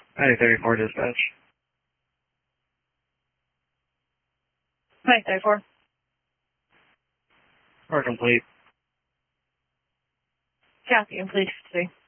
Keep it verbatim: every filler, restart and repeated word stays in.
ninety thirty-four dispatch. ninety thirty-four. We're complete. Copy, and please see.